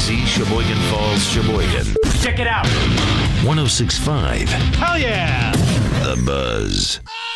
KFTC, Sheboygan Falls, Sheboygan. Check it out. 106.5. Hell yeah. The Buzz.